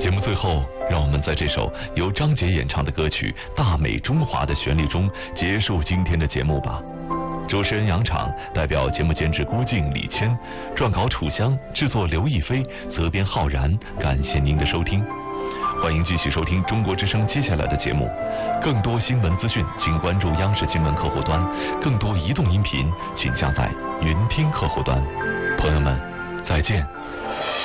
节目最后，让我们在这首由张杰演唱的歌曲《大美中华》的旋律中结束今天的节目吧。主持人杨昶代表节目监制郭靖、李谦，撰稿楚香，制作刘亦菲，责编浩然。感谢您的收听，欢迎继续收听中国之声接下来的节目。更多新闻资讯，请关注央视新闻客户端；更多移动音频，请下载云听客户端。朋友们，再见。